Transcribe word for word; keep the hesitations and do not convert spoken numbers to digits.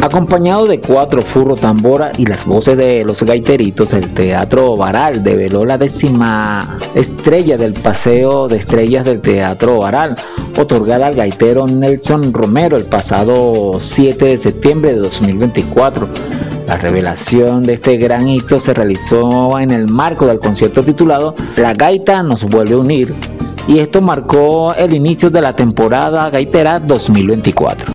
Acompañado de cuatro furros tambora y las voces de los gaiteritos, el Teatro Baral develó la décima estrella del Paseo de Estrellas del Teatro Baral, otorgada al gaitero Nelson Romero el pasado siete de septiembre de dos mil veinticuatro. La revelación de este gran hito se realizó en el marco del concierto titulado La Gaita nos vuelve a unir, y esto marcó el inicio de la temporada gaitera dos mil veinticuatro.